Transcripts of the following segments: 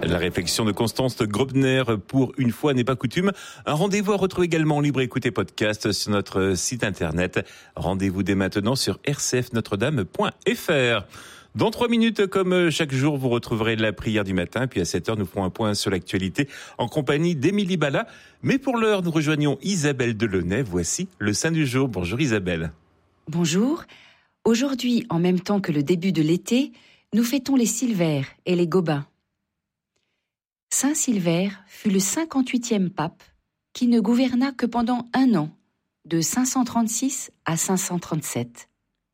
La réflexion de Constance Grobner, pour une fois n'est pas coutume. Un rendez-vous à retrouver également en libre écoute et podcast sur notre site internet. Rendez-vous dès maintenant sur rcfnotredame.fr. Dans 3 minutes, comme chaque jour, vous retrouverez la prière du matin. Puis à 7h, nous ferons un point sur l'actualité en compagnie d'Émilie Bala. Mais pour l'heure, nous rejoignons Isabelle Delaunay. Voici le Saint du jour. Bonjour Isabelle. Bonjour. Aujourd'hui, en même temps que le début de l'été, nous fêtons les Silvères et les Gobins. Saint Silvère fut le 58e pape qui ne gouverna que pendant 1 an, de 536 à 537.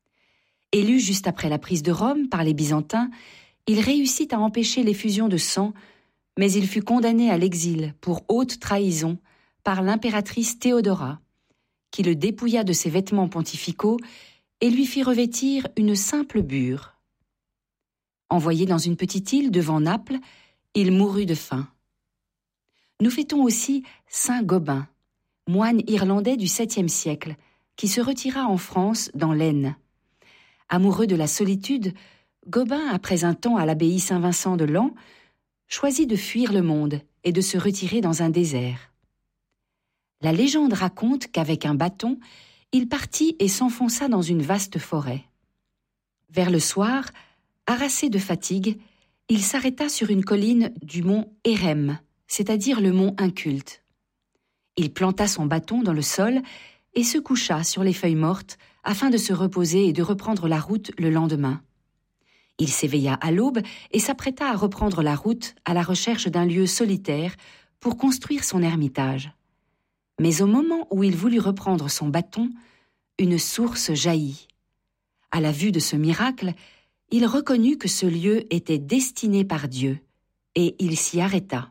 Élu juste après la prise de Rome par les Byzantins, il réussit à empêcher l'effusion de sang, mais il fut condamné à l'exil pour haute trahison par l'impératrice Théodora, qui le dépouilla de ses vêtements pontificaux et lui fit revêtir une simple bure. Envoyé dans une petite île devant Naples, il mourut de faim. Nous fêtons aussi Saint Gobain, moine irlandais du 7e siècle, qui se retira en France dans l'Aisne. Amoureux de la solitude, Gobain, après un temps à l'abbaye Saint-Vincent de Lans, choisit de fuir le monde et de se retirer dans un désert. La légende raconte qu'avec un bâton, il partit et s'enfonça dans une vaste forêt. Vers le soir, harassé de fatigue, il s'arrêta sur une colline du mont Érem, c'est-à-dire le mont inculte. Il planta son bâton dans le sol et se coucha sur les feuilles mortes afin de se reposer et de reprendre la route le lendemain. Il s'éveilla à l'aube et s'apprêta à reprendre la route à la recherche d'un lieu solitaire pour construire son ermitage. Mais au moment où il voulut reprendre son bâton, une source jaillit. À la vue de ce miracle, il reconnut que ce lieu était destiné par Dieu, et il s'y arrêta.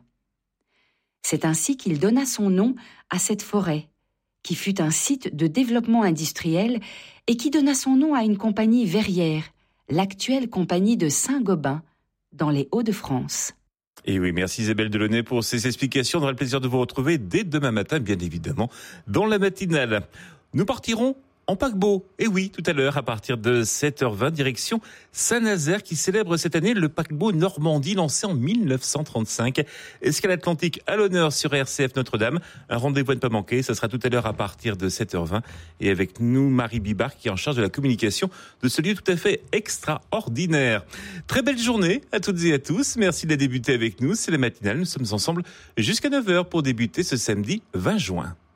C'est ainsi qu'il donna son nom à cette forêt, qui fut un site de développement industriel et qui donna son nom à une compagnie verrière, l'actuelle compagnie de Saint-Gobain, dans les Hauts-de-France. Et oui, merci Isabelle Delaunay pour ces explications. On aura le plaisir de vous retrouver dès demain matin, bien évidemment, dans la matinale. Nous partirons en paquebot. Et oui, tout à l'heure, à partir de 7h20, direction Saint-Nazaire qui célèbre cette année le paquebot Normandie lancé en 1935. Escale Atlantique à l'honneur sur RCF Notre-Dame. Un rendez-vous à ne pas manquer. Ça sera tout à l'heure à partir de 7h20. Et avec nous, Marie Bibard qui est en charge de la communication de ce lieu tout à fait extraordinaire. Très belle journée à toutes et à tous. Merci de débuter avec nous. C'est la matinale. Nous sommes ensemble jusqu'à 9h pour débuter ce samedi 20 juin.